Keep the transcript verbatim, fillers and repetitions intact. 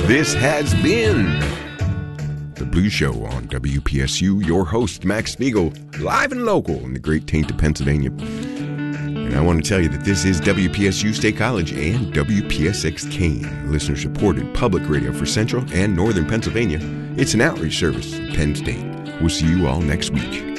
This has been The Blues Show on W P S U. Your host, Max Spiegel, live and local in the great taint of Pennsylvania. And I want to tell you that this is W P S U State College and W P S X Kane, listener-supported public radio for Central and Northern Pennsylvania. It's an outreach service in Penn State. We'll see you all next week.